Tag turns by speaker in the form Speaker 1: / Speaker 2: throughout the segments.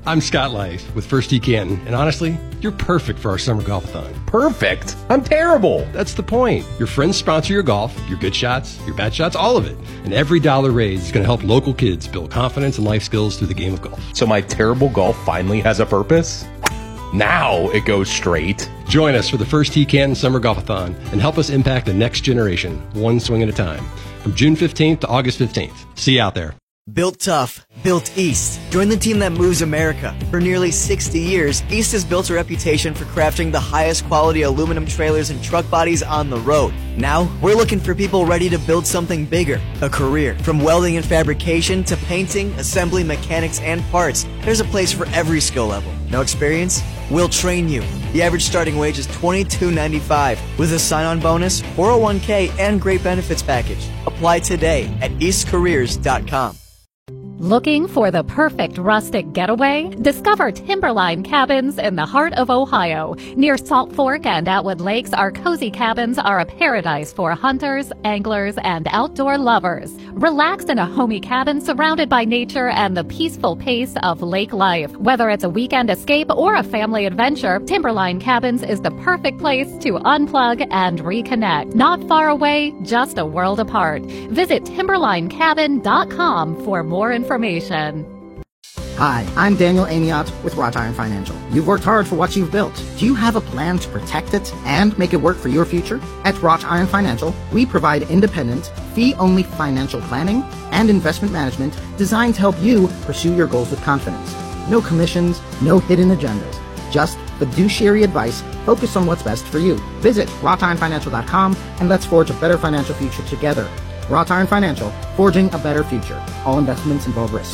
Speaker 1: I'm Scott Life with First Tee Canton, and honestly, you're perfect for our summer golf-a-thon.
Speaker 2: Perfect? I'm terrible.
Speaker 1: That's the point. Your friends sponsor your golf, your good shots, your bad shots, all of it. And every dollar raised is going to help local kids build confidence and life skills through the game of golf.
Speaker 2: So my terrible golf finally has a purpose? Now it goes straight.
Speaker 1: Join us for the First Tee Canton Summer Golf-a-thon and help us impact the next generation, one swing at a time. From June 15th to August 15th. See you out there.
Speaker 3: Built tough, built East. Join the team that moves America. For nearly 60 years, East has built a reputation for crafting the highest quality aluminum trailers and truck bodies on the road. Now, we're looking for people ready to build something bigger, a career. From welding and fabrication to painting, assembly, mechanics, and parts, there's a place for every skill level. No experience? We'll train you. The average starting wage is $22.95 with a sign-on bonus, 401k, and great benefits package. Apply today at eastcareers.com.
Speaker 4: Looking for the perfect rustic getaway? Discover Timberline Cabins in the heart of Ohio. Near Salt Fork and Atwood Lakes, our cozy cabins are a paradise for hunters, anglers, and outdoor lovers. Relax in a homey cabin surrounded by nature and the peaceful pace of lake life. Whether it's a weekend escape or a family adventure, Timberline Cabins is the perfect place to unplug and reconnect. Not far away, just a world apart. Visit timberlinecabin.com for more information.
Speaker 5: Hi, I'm Daniel Amiot with Wrought Iron Financial. You've worked hard for what you've built. Do you have a plan to protect it and make it work for your future? At Wrought Iron Financial, we provide independent, fee-only financial planning and investment management designed to help you pursue your goals with confidence. No commissions, no hidden agendas. Just fiduciary advice focused on what's best for you. Visit wroughtironfinancial.com and let's forge a better financial future together. Wrought Iron Financial, forging a better future. All investments involve risk.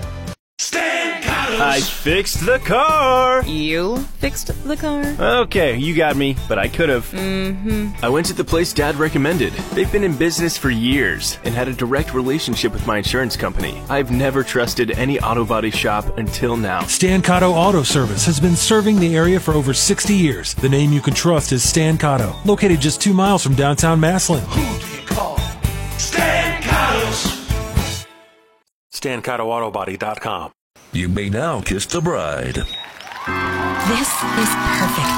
Speaker 6: I fixed the car.
Speaker 7: You fixed the car?
Speaker 6: Okay, you got me, but I could have. I went to the place Dad recommended. They've been in business for years and had a direct relationship with my insurance company. I've never trusted any auto body shop until now.
Speaker 8: Stan Cotto Auto Service has been serving the area for over 60 years. The name you can trust is Stan Cotto, located just 2 miles from downtown Massillon.
Speaker 9: Who do you call? Stan Cotto's.
Speaker 8: StanCottoAutobody.com.
Speaker 9: You may now kiss the bride.
Speaker 7: This is perfect.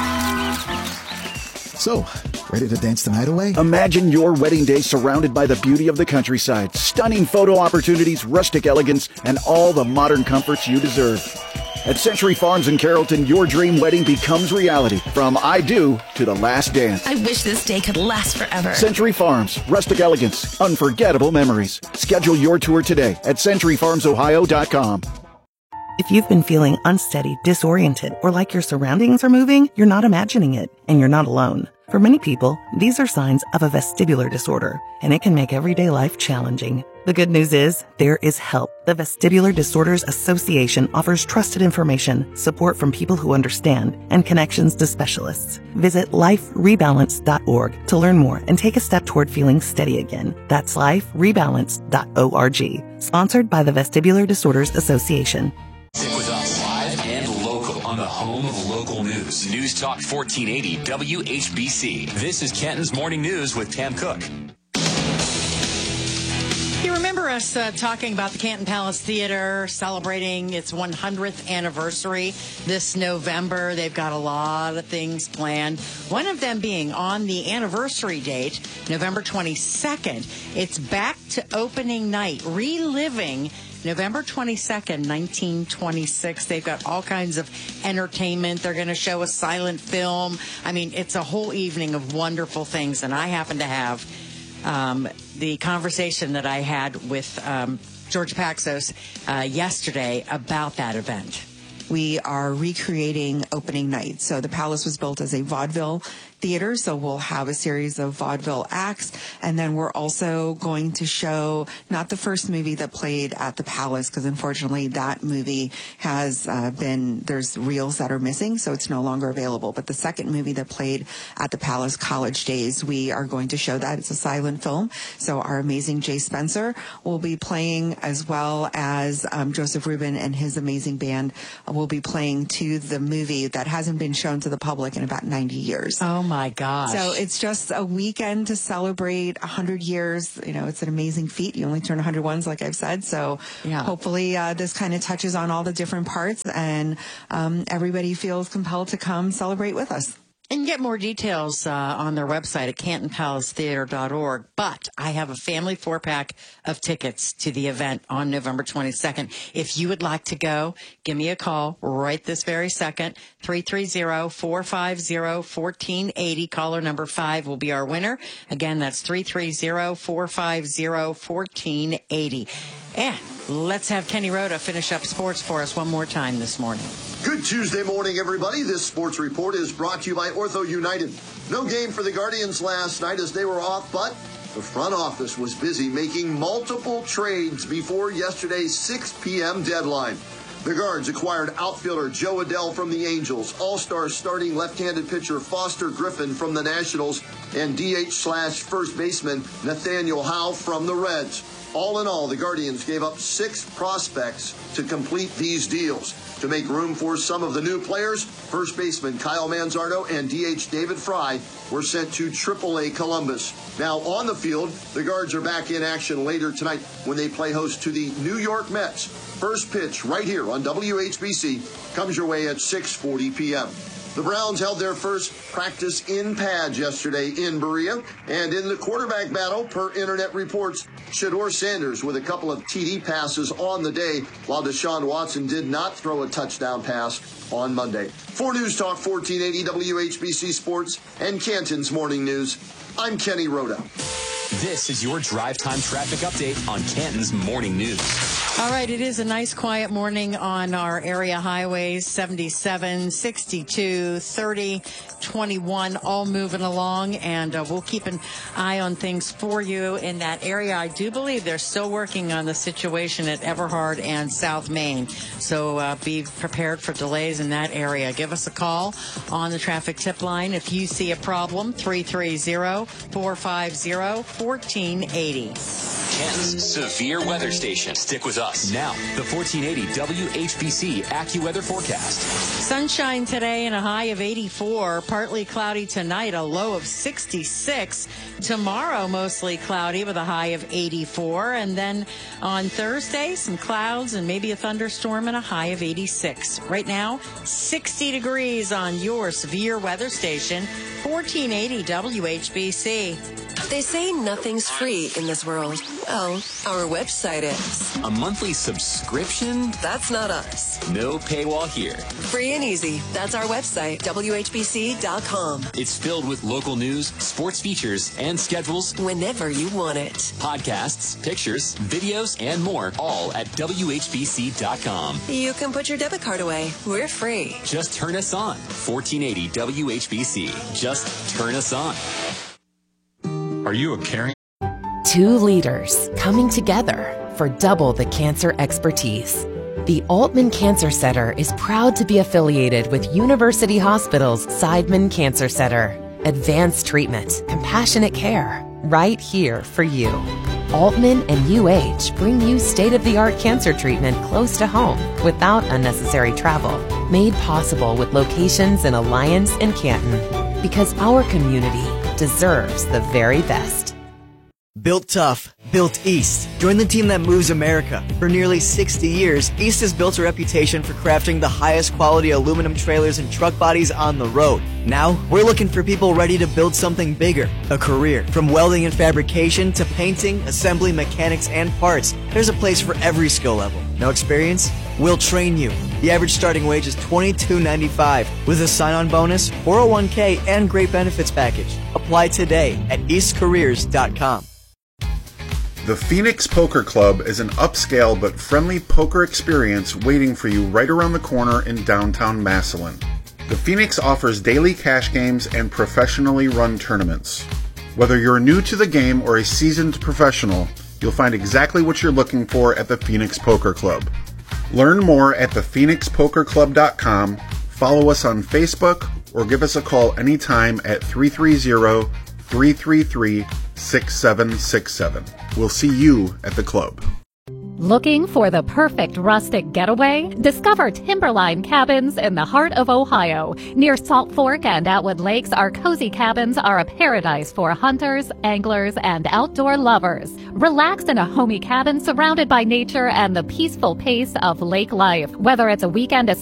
Speaker 10: So, ready to dance the night away?
Speaker 11: Imagine your wedding day surrounded by the beauty of the countryside, stunning photo opportunities, rustic elegance, and all the modern comforts you deserve. At Century Farms in Carrollton, your dream wedding becomes reality. From I do to the last dance.
Speaker 7: I wish this day could last forever.
Speaker 11: Century Farms, rustic elegance, unforgettable memories. Schedule your tour today at centuryfarmsohio.com.
Speaker 12: If you've been feeling unsteady, disoriented, or like your surroundings are moving, you're not imagining it, and you're not alone. For many people, these are signs of a vestibular disorder, and it can make everyday life challenging. The good news is, there is help. The Vestibular Disorders Association offers trusted information, support from people who understand, and connections to specialists. Visit liferebalance.org to learn more and take a step toward feeling steady again. That's liferebalance.org. Sponsored by the Vestibular Disorders Association.
Speaker 13: Stick with us live and local on the home of local news. News Talk 1480 WHBC. This is Canton's Morning News with Tam Cook.
Speaker 14: You remember us talking about the Canton Palace Theater celebrating its 100th anniversary this November. They've got a lot of things planned. One of them being on the anniversary date, November 22nd. It's back to opening night, reliving November 22nd, 1926. They've got all kinds of entertainment. They're going to show a silent film. I mean, it's a whole evening of wonderful things. And I happen to have the conversation that I had with George Paxos yesterday about that event.
Speaker 15: We are recreating opening night. So the Palace was built as a vaudeville theater, so we'll have a series of vaudeville acts, and then we're also going to show not the first movie that played at the Palace, because unfortunately that movie has there's reels that are missing, so it's no longer available, but the second movie that played at the Palace, College Days, we are going to show that. It's a silent film, so our amazing Jay Spencer will be playing, as well as Joseph Rubin and his amazing band will be playing to the movie that hasn't been shown to the public in about 90 years.
Speaker 14: Oh my gosh.
Speaker 15: So it's just a weekend to celebrate 100 years. You know, it's an amazing feat. You only turn 100 once, like I've said. So hopefully this kind of touches on all the different parts, and everybody feels compelled to come celebrate with us.
Speaker 14: And get more details on their website at CantonPalaceTheater.org. But I have a family 4-pack of tickets to the event on November 22nd. If you would like to go, give me a call right this very second. 330-450-1480. Caller number 5 will be our winner. Again, that's 330-450-1480. And let's have Kenny Rhoda finish up sports for us one more time this morning.
Speaker 16: Good Tuesday morning, everybody. This sports report is brought to you by Ortho United. No game for the Guardians last night as they were off, but the front office was busy making multiple trades before yesterday's 6 p.m. deadline. The Guards acquired outfielder Joe Adell from the Angels, all-star starting left-handed pitcher Foster Griffin from the Nationals, and DH/first baseman Nathaniel Howe from the Reds. All in all, the Guardians gave up 6 prospects to complete these deals. To make room for some of the new players, first baseman Kyle Manzardo and DH David Fry were sent to AAA Columbus. Now on the field, the Guards are back in action later tonight when they play host to the New York Mets. First pitch right here on WHBC comes your way at 6:40 p.m. The Browns held their first practice in pads yesterday in Berea. And in the quarterback battle, per internet reports, Shedeur Sanders with a couple of TD passes on the day, while Deshaun Watson did not throw a touchdown pass on Monday. For News Talk 1480 WHBC Sports and Canton's Morning News, I'm Kenny Rhoda.
Speaker 13: This is your Drive Time traffic update on Canton's Morning News.
Speaker 14: All right, it is a nice, quiet morning on our area highways, 77, 62, 30, 21, all moving along, and we'll keep an eye on things for you in that area. I do believe they're still working on the situation at Everhard and South Main, so be prepared for delays in that area. Give us a call on the traffic tip line if you see a problem, 330-450-1480.
Speaker 13: Canton's severe weather station. Stick with us. Now, the 1480 WHBC AccuWeather forecast.
Speaker 14: Sunshine today and a high of 84. Partly cloudy tonight, a low of 66. Tomorrow, mostly cloudy with a high of 84. And then on Thursday, some clouds and maybe a thunderstorm and a high of 86. Right now, 60 degrees on your severe weather station, 1480 WHBC.
Speaker 17: They say nothing's free in this world. Well, our website is.
Speaker 13: A monthly subscription?
Speaker 17: That's not us.
Speaker 13: No paywall here.
Speaker 17: Free and easy. That's our website, WHBC.com.
Speaker 13: It's filled with local news, sports features, and schedules.
Speaker 17: Whenever you want it.
Speaker 13: Podcasts, pictures, videos, and more, all at WHBC.com.
Speaker 17: You can put your debit card away. We're free.
Speaker 13: Just turn us on. 1480 WHBC. Just turn us on.
Speaker 18: Are you a caring?
Speaker 19: 2 leaders coming together for double the cancer expertise. The Altman Cancer Center is proud to be affiliated with University Hospital's Seidman Cancer Center. Advanced treatment, compassionate care, right here for you. Altman and UH bring you state-of-the-art cancer treatment close to home without unnecessary travel. Made possible with locations in Alliance and Canton. Because our community deserves the very best.
Speaker 3: Built tough, built East. Join the team that moves America. For nearly 60 years, East has built a reputation for crafting the highest quality aluminum trailers and truck bodies on the road. Now, we're looking for people ready to build something bigger, a career. From welding and fabrication to painting, assembly, mechanics, and parts, there's a place for every skill level. No experience? We'll train you. The average starting wage is $22.95 with a sign-on bonus, 401k, and great benefits package. Apply today at eastcareers.com.
Speaker 20: The Phoenix Poker Club is an upscale but friendly poker experience waiting for you right around the corner in downtown Massillon. The Phoenix offers daily cash games and professionally run tournaments. Whether you're new to the game or a seasoned professional, you'll find exactly what you're looking for at the Phoenix Poker Club. Learn more at thephoenixpokerclub.com, follow us on Facebook, or give us a call anytime at 330-333-6767. We'll see you at the club.
Speaker 4: Looking for the perfect rustic getaway? Discover Timberline Cabins in the heart of Ohio. Near Salt Fork and Atwood Lakes, our cozy cabins are a paradise for hunters, anglers, and outdoor lovers. Relax in a homey cabin surrounded by nature and the peaceful pace of lake life. Whether it's a weekend